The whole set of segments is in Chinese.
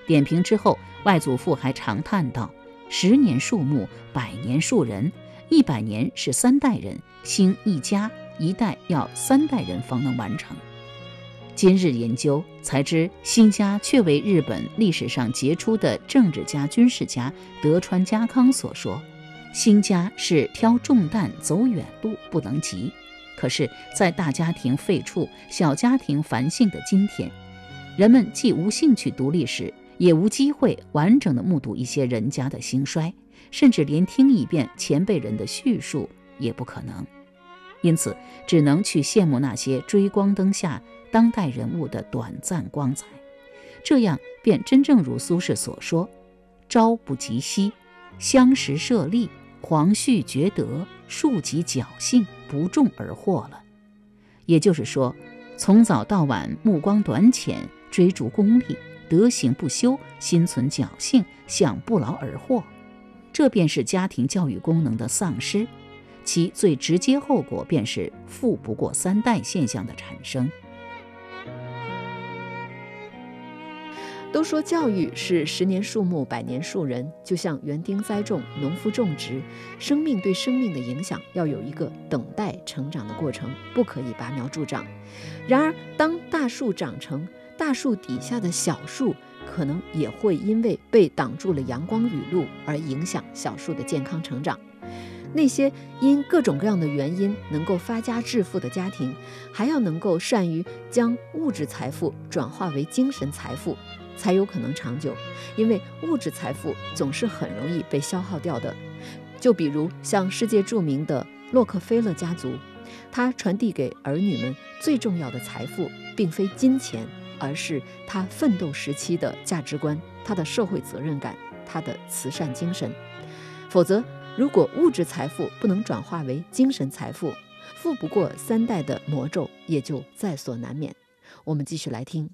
点评之后，外祖父还长叹道：“10年树木，100年树人，100年是3代人，兴一家1代要3代人方能完成。”今日研究才知，兴家确为日本历史上杰出的政治家、军事家德川家康所说。兴家是挑重担走远路不能急，可是在大家庭废黜、小家庭繁兴的今天，人们既无兴趣读历史，也无机会完整地目睹一些人家的兴衰，甚至连听一遍前辈人的叙述也不可能。因此只能去羡慕那些追光灯下当代人物的短暂光彩，这样便真正如苏轼所说：“朝不及夕，相识涉猎，黄煦觉得，庶几侥幸，不重而获了。”也就是说，从早到晚目光短浅，追逐功利，德行不修，心存侥幸，想不劳而获，这便是家庭教育功能的丧失，其最直接后果便是富不过3代现象的产生。 都说教育是10年树木，100年树人，就像园丁栽种，农夫种植，生命对生命的影响要有一个等待成长的过程，不可以拔苗助长。然而当大树长成，大树底下的小树可能也会因为被挡住了阳光雨露而影响小树的健康成长。那些因各种各样的原因能够发家致富的家庭，还要能够善于将物质财富转化为精神财富，才有可能长久。因为物质财富总是很容易被消耗掉的。就比如像世界著名的洛克菲勒家族，他传递给儿女们最重要的财富并非金钱，而是他奋斗时期的价值观，他的社会责任感，他的慈善精神。否则如果物质财富不能转化为精神财富，富不过3代的魔咒也就在所难免。我们继续来听。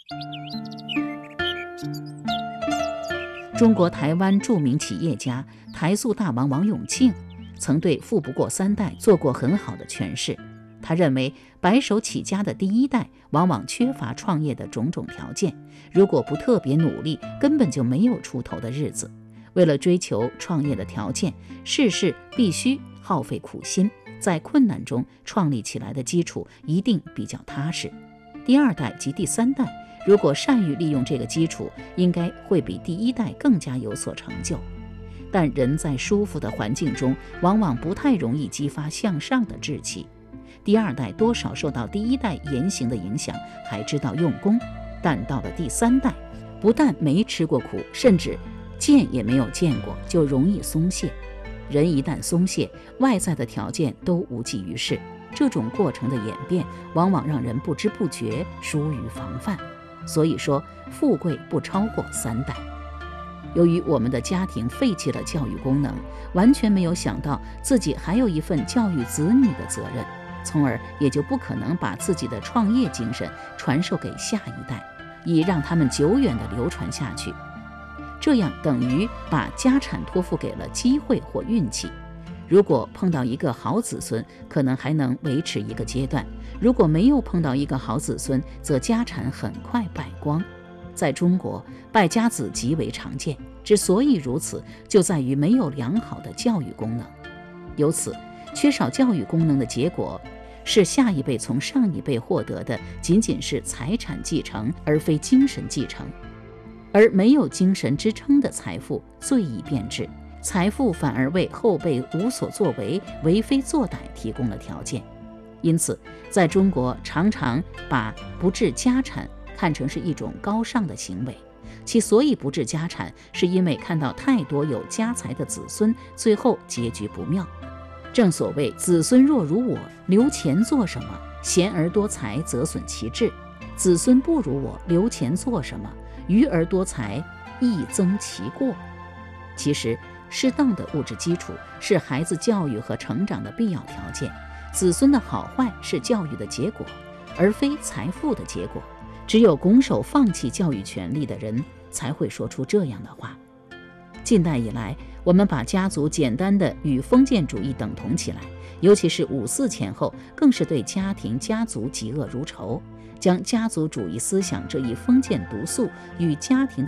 中国台湾著名企业家台塑大王王永庆曾对富不过3代做过很好的诠释。他认为白手起家的第1代往往缺乏创业的种种条件，如果不特别努力，根本就没有出头的日子。为了追求创业的条件，事事必须耗费苦心，在困难中创立起来的基础一定比较踏实。第2代及第3代如果善于利用这个基础，应该会比第1代更加有所成就。但人在舒服的环境中，往往不太容易激发向上的志气。第2代多少受到第1代言行的影响，还知道用功，但到了第3代，不但没吃过苦，甚至见也没有见过，就容易松懈。人一旦松懈，外在的条件都无济于事。这种过程的演变，往往让人不知不觉疏于防范。所以说，富贵不超过3代。由于我们的家庭废弃了教育功能，完全没有想到自己还有一份教育子女的责任，从而也就不可能把自己的创业精神传授给下一代，以让他们久远地流传下去。这样等于把家产托付给了机会或运气。如果碰到一个好子孙，可能还能维持一个阶段；如果没有碰到一个好子孙，则家产很快败光。在中国，败家子极为常见，之所以如此，就在于没有良好的教育功能。由此，缺少教育功能的结果是下一辈从上一辈获得的仅仅是财产继承，而非精神继承。而没有精神支撑的财富最易变质，财富反而为后辈无所作为、为非作歹提供了条件。因此，在中国常常把不置家产看成是一种高尚的行为，其所以不置家产，是因为看到太多有家财的子孙最后结局不妙。正所谓子孙若如我，留钱做什么？贤而多财，则损其志。子孙不如我，留钱做什么？愚而多财，亦增其过。其实，适当的物质基础是孩子教育和成长的必要条件，子孙的好坏是教育的结果，而非财富的结果。只有拱手放弃教育权利的人，才会说出这样的话。近代以来，我们把家族简单的与封建主义等同起来，尤其是5·4前后，更是对家庭家族嫉恶如仇，将家族主义思想这一封建毒素与家庭的